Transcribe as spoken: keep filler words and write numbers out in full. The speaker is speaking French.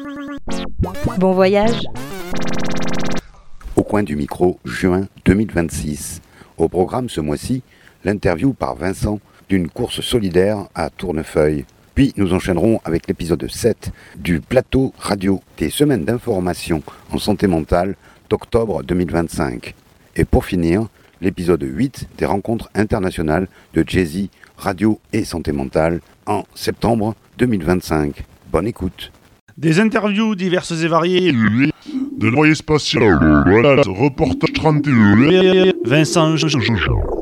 Bon voyage. Au coin du micro, juin deux mille vingt-six. Au programme ce mois-ci, l'interview par Vincent d'une course solidaire à Tournefeuille. Puis nous enchaînerons avec l'épisode sept du plateau radio des semaines d'information en santé mentale d'octobre deux mille vingt-cinq. Et pour finir, l'épisode huit des rencontres internationales de Jay-Z, radio et santé mentale en septembre deux mille vingt-cinq. Bonne écoute. Des interviews diverses et variées. De l'envoyé spatial. Reportage trente et un. Vincent Jojo.